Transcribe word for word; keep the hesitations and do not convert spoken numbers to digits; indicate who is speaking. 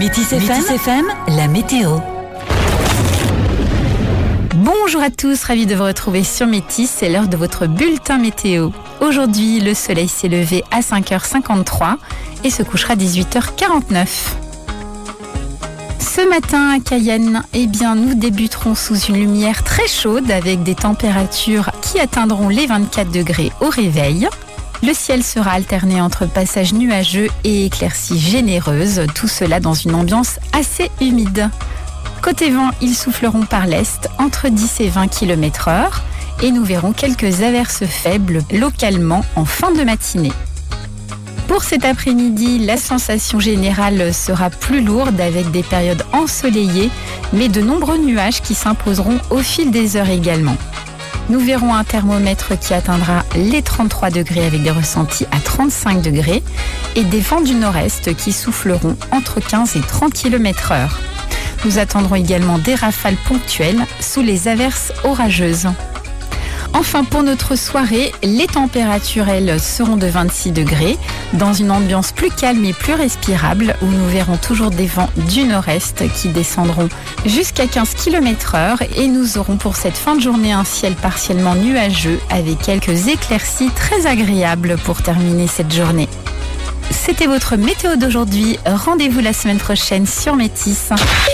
Speaker 1: Métis F M, Métis F M, la météo.
Speaker 2: Bonjour à tous, ravi de vous retrouver sur Métis, c'est l'heure de votre bulletin météo. Aujourd'hui, le soleil s'est levé à cinq heures cinquante-trois et se couchera à dix-huit heures quarante-neuf. Ce matin à Cayenne, eh bien, nous débuterons sous une lumière très chaude avec des températures qui atteindront les vingt-quatre degrés au réveil. Le ciel sera alterné entre passages nuageux et éclaircies généreuses, tout cela dans une ambiance assez humide. Côté vent, ils souffleront par l'est entre dix et vingt kilomètres heure et nous verrons quelques averses faibles localement en fin de matinée. Pour cet après-midi, la sensation générale sera plus lourde avec des périodes ensoleillées, mais de nombreux nuages qui s'imposeront au fil des heures également. Nous verrons un thermomètre qui atteindra les trente-trois degrés avec des ressentis à trente-cinq degrés et des vents du nord-est qui souffleront entre quinze et trente kilomètres heure. Nous attendrons également des rafales ponctuelles sous les averses orageuses. Enfin, pour notre soirée, les températures, elles, seront de vingt-six degrés, dans une ambiance plus calme et plus respirable, où nous verrons toujours des vents du nord-est qui descendront jusqu'à quinze kilomètres heure, et nous aurons pour cette fin de journée un ciel partiellement nuageux, avec quelques éclaircies très agréables pour terminer cette journée. C'était votre météo d'aujourd'hui. Rendez-vous la semaine prochaine sur Métis.